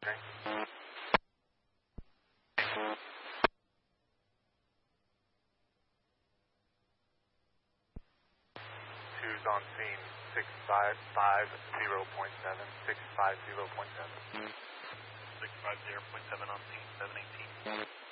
Okay. Two's on scene, 650.7, 650.7. 650.7 on scene, 718.